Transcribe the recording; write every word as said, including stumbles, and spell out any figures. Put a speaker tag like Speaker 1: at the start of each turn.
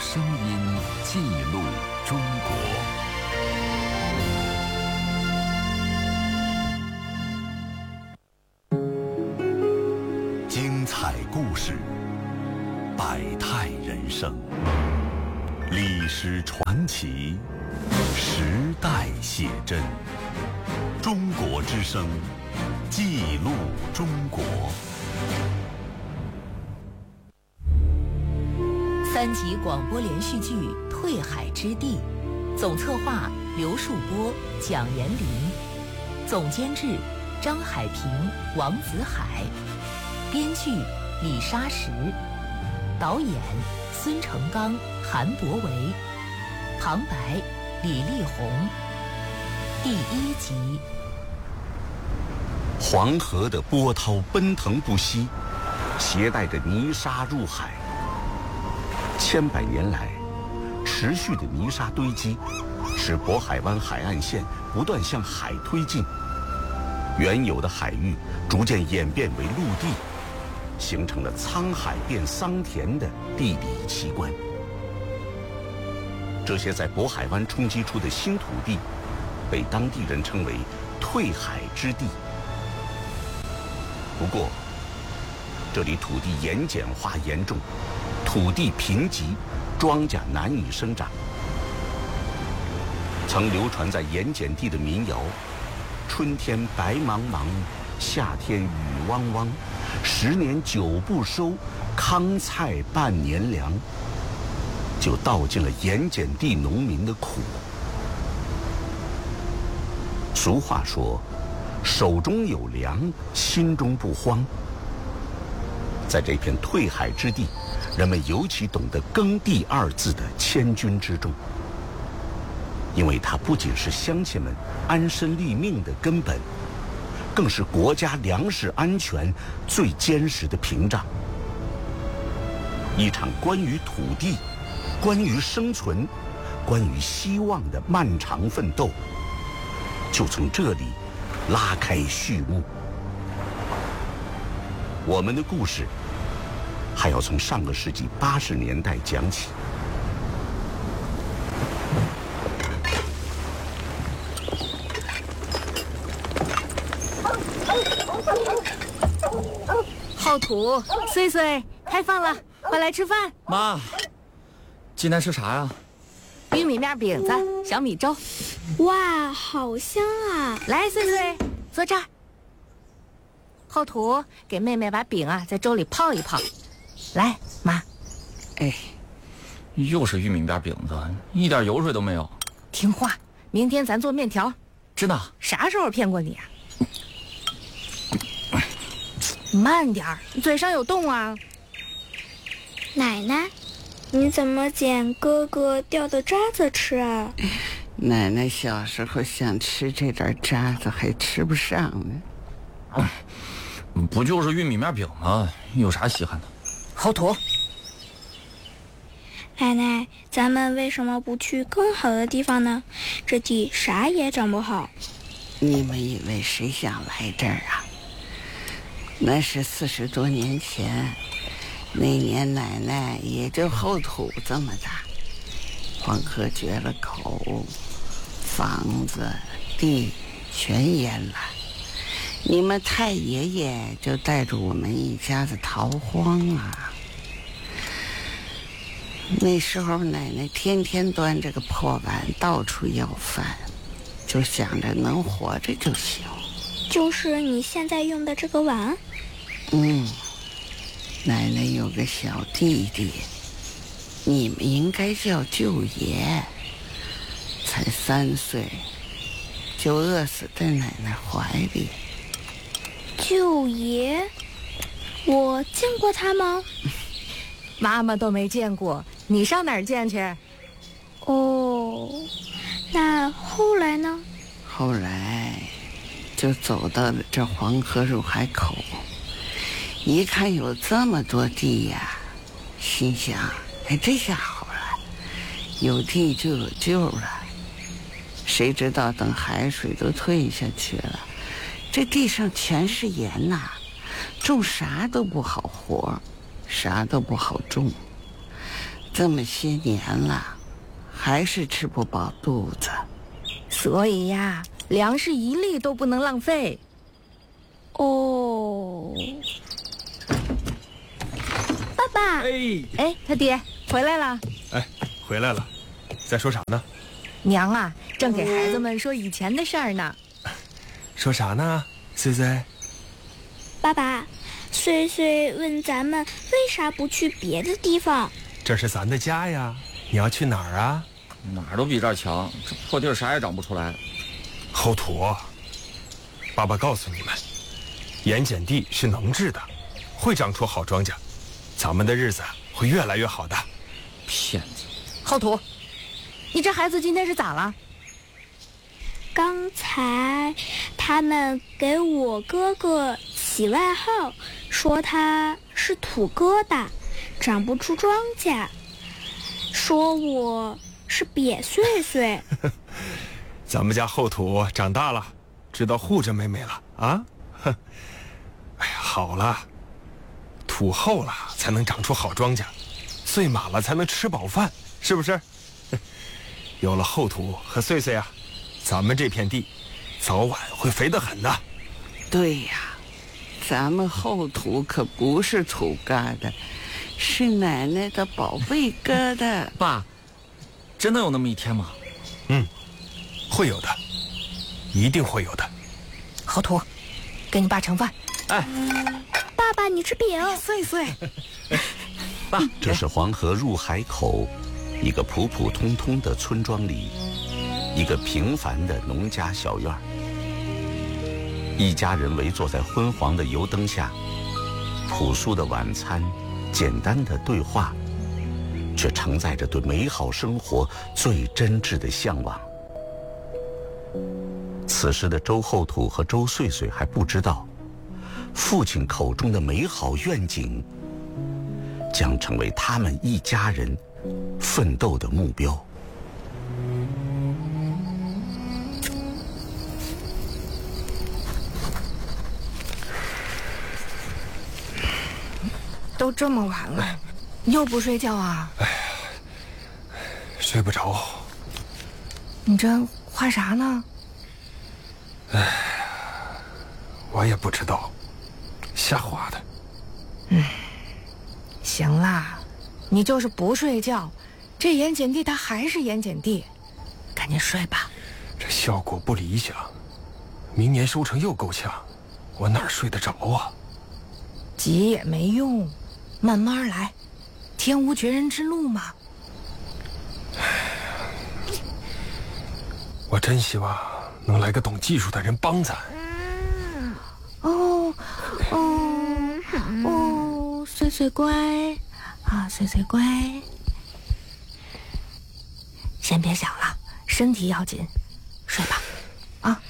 Speaker 1: 声音记录中国。精彩故事，百态人生，历史传奇，时代写真。中国之声，记录中国。
Speaker 2: 三集广播连续剧《退海之地》，总策划刘树波、蒋延林，总监制张海平、王子海，编剧李沙石，导演孙成刚、韩博维，旁白李丽红。第一集。
Speaker 3: 黄河的波涛奔腾不息，携带着泥沙入海。千百年来，持续的泥沙堆积，使渤海湾海岸线不断向海推进，原有的海域逐渐演变为陆地，形成了沧海变桑田的地理奇观。这些在渤海湾冲击出的新土地，被当地人称为退海之地。不过，这里土地盐碱化严重，土地贫瘠，庄稼难以生长。曾流传在盐碱地的民谣：春天白茫茫，夏天雨汪汪，十年九不收，糠菜半年粮，就道尽了盐碱地农民的苦。俗话说，手中有粮，心中不慌。在这片退海之地，人们尤其懂得耕地二字的千钧之重，因为它不仅是乡亲们安身立命的根本，更是国家粮食安全最坚实的屏障。一场关于土地、关于生存、关于希望的漫长奋斗，就从这里拉开序幕。我们的故事还要从上个世纪八十年代讲起。
Speaker 4: 浩土、碎碎，开饭了，快来吃饭。
Speaker 5: 妈，今天吃啥呀？
Speaker 4: 玉米面饼子、小米粥。
Speaker 6: 哇，好香啊！
Speaker 4: 来，碎碎，坐这儿。浩土，给妹妹把饼啊在粥里泡一泡。来，妈。
Speaker 5: 哎，又是玉米面饼子，一点油水都没有。
Speaker 4: 听话，明天咱做面条。
Speaker 5: 真的？
Speaker 4: 啥时候骗过你啊？慢点儿，嘴上有洞啊。
Speaker 6: 奶奶，你怎么捡哥哥掉的渣子吃啊？
Speaker 7: 奶奶小时候想吃这点渣子，还吃不上呢。
Speaker 5: 嗯，不就是玉米面饼吗？有啥稀罕的？
Speaker 4: 好土。
Speaker 6: 奶奶，咱们为什么不去更好的地方呢？这地啥也长不好。
Speaker 7: 你们以为谁想来这儿啊？那是四十多年前，那年奶奶也就后土这么大，黄河决了口，房子地全淹了，你们太爷爷就带着我们一家子逃荒啊。那时候奶奶天天端着个破碗到处要饭，就想着能活着就行。
Speaker 6: 就是你现在用的这个碗？
Speaker 7: 嗯，奶奶有个小弟弟，你们应该叫舅爷，才三岁，就饿死在奶奶怀里。
Speaker 6: 舅爷？我见过他吗？
Speaker 4: 妈妈都没见过，你上哪儿见去？
Speaker 6: 哦，那后来呢？
Speaker 7: 后来就走到了这黄河入海口，一看有这么多地呀，心想，哎，这下好了，有地就有救了。谁知道等海水都退下去了，这地上全是盐呐，种啥都不好活，啥都不好种。 这么些年了，还是吃不饱肚子。
Speaker 4: 所以呀，粮食一粒都不能浪费。
Speaker 6: 哦，爸爸。
Speaker 8: 哎
Speaker 4: 哎，他爹回来了。
Speaker 8: 哎，回来了，在说啥呢？
Speaker 4: 娘啊，正给孩子们说以前的事儿呢。
Speaker 8: 说啥呢，穗穗？
Speaker 6: 爸爸，穗穗问咱们为啥不去别的地方？
Speaker 8: 这是咱的家呀，你要去哪儿啊？
Speaker 5: 哪儿都比这儿强，这破地儿啥也长不出来。
Speaker 8: 后土，爸爸告诉你们，盐碱地是能治的，会长出好庄稼，咱们的日子会越来越好的。
Speaker 5: 骗子！
Speaker 4: 浩土，你这孩子今天是咋了？
Speaker 6: 刚才他们给我哥哥起外号，说他是土疙瘩，长不出庄稼，说我是瘪穗穗。
Speaker 8: 咱们家后土长大了，知道护着妹妹了啊！哼，哎呀，好了，土厚了才能长出好庄稼，穗满了才能吃饱饭，是不是？有了后土和穗穗啊，咱们这片地早晚会肥得很的。
Speaker 7: 对呀，咱们后土可不是土疙瘩，是奶奶的宝贝疙瘩。
Speaker 5: 爸，真的有那么一天吗？
Speaker 8: 嗯，会有的，一定会有的。
Speaker 4: 浩土，给你爸盛饭。
Speaker 5: 哎，
Speaker 6: 爸爸，你吃饼。
Speaker 4: 穗穗，
Speaker 5: 爸，
Speaker 3: 这是黄河入海口，一个普普通通的村庄里，一个平凡的农家小院儿。一家人围坐在昏黄的油灯下，朴素的晚餐，简单的对话，却承载着对美好生活最真挚的向往。此时的周后土和周穗穗还不知道，父亲口中的美好愿景将成为他们一家人奋斗的目标。
Speaker 4: 都这么晚了，你又不睡觉啊？
Speaker 8: 哎呀，睡不着。
Speaker 4: 你这画啥呢？
Speaker 8: 哎，我也不知道，瞎画的。
Speaker 4: 嗯，行啦，你就是不睡觉，这盐碱地它还是盐碱地，赶紧睡吧。
Speaker 8: 这效果不理想，明年收成又够呛，我哪儿睡得着啊？
Speaker 4: 急也没用，慢慢来，天无绝人之路嘛。
Speaker 8: 我真希望能来个懂技术的人帮咱。
Speaker 4: 哦哦哦，穗穗乖啊，穗穗乖，先别想了，身体要紧，睡吧，啊。